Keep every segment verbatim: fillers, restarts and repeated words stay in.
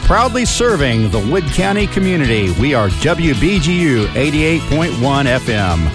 Proudly serving the Wood County community. We are W B G U eighty-eight point one F M.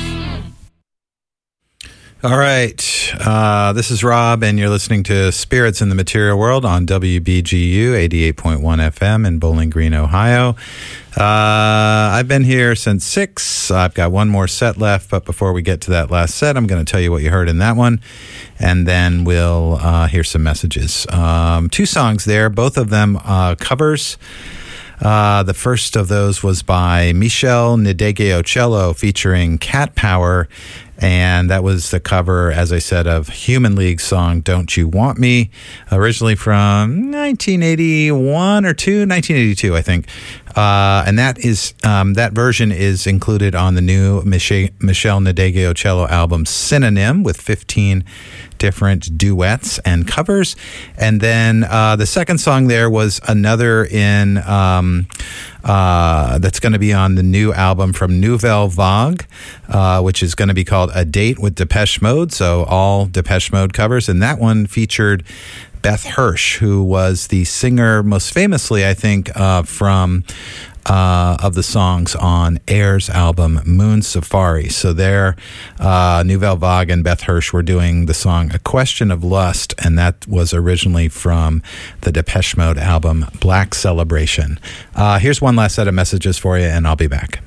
All right. Uh, this is Rob, and you're listening to Spirits in the Material World on W B G U eighty-eight point one F M in Bowling Green, Ohio. Uh, I've been here since six. I've got one more set left, but before we get to that last set, I'm going to tell you what you heard in that one, and then we'll uh, hear some messages. Um, two songs there, both of them uh, covers. Uh, the first of those was by Michel Ndegeocello featuring Cat Power, and that was the cover, as I said, of Human League's song Don't You Want Me, originally from nineteen eighty-one or two, nineteen eighty-two, I think. Uh, and that is um, that version is included on the new Michel, Michel Ndegeocello album Synonym, with fifteen different duets and covers. And then uh, the second song there was another in um, uh, that's going to be on the new album from Nouvelle Vague, uh, which is going to be called A Date with Depeche Mode. So all Depeche Mode covers. And that one featured Beth Hirsch, who was the singer most famously, I think, uh, from uh, of the songs on Air's album Moon Safari. So there, uh, Nouvelle Vague and Beth Hirsch were doing the song A Question of Lust, and that was originally from the Depeche Mode album Black Celebration. Uh, here's one last set of messages for you, and I'll be back.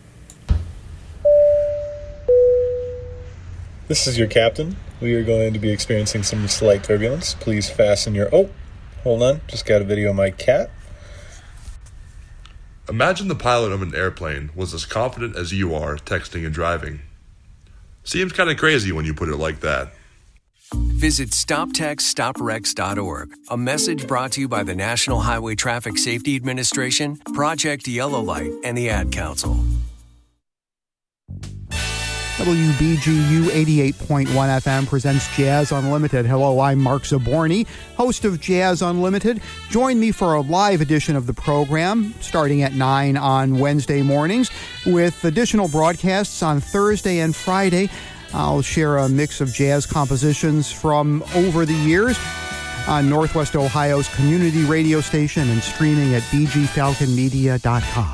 This is your captain. We are going to be experiencing some slight turbulence. Please fasten your... Oh, hold on. Just got a video of my cat. Imagine the pilot of an airplane was as confident as you are texting and driving. Seems kind of crazy when you put it like that. Visit stop text stop wrecks dot org. A message brought to you by the National Highway Traffic Safety Administration, Project Yellow Light, and the Ad Council. W B G U eighty-eight point one F M presents Jazz Unlimited. Hello, I'm Mark Zaborny, host of Jazz Unlimited. Join me for a live edition of the program starting at nine on Wednesday mornings, with additional broadcasts on Thursday and Friday. I'll share a mix of jazz compositions from over the years on Northwest Ohio's community radio station and streaming at b g falcon media dot com.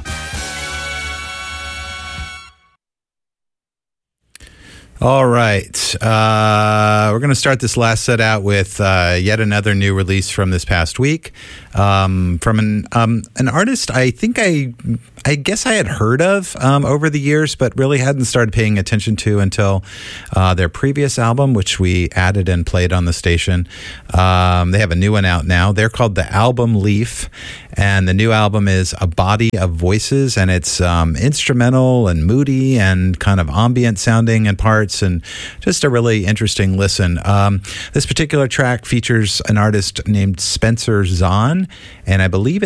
All right. Uh, we're going to start this last set out with uh, yet another new release from this past week, um, from an um, an artist I think I I guess I had heard of um, over the years, but really hadn't started paying attention to until uh, their previous album, which we added and played on the station. Um, they have a new one out now. They're called The Album Leaf, and the new album is A Body of Voices, and it's um, instrumental and moody and kind of ambient sounding in parts, and just a really interesting listen. Um, this particular track features an artist named Spencer Zahn, and I believe